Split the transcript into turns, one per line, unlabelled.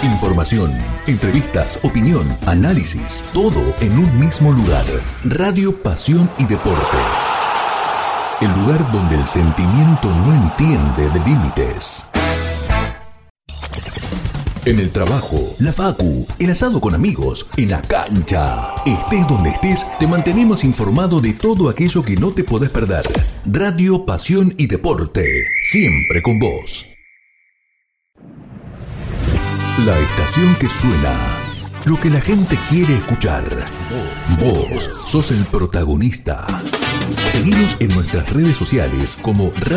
Información, entrevistas, opinión, análisis, todo en un mismo lugar. Radio Pasión y Deporte. El lugar donde el sentimiento no entiende de límites. En el trabajo, la facu, el asado con amigos, en la cancha. Estés donde estés, te mantenemos informado de todo aquello que no te podés perder. Radio Pasión y Deporte, siempre con vos. La estación que suena, lo que la gente quiere escuchar. Vos sos el protagonista. Seguinos en nuestras redes sociales como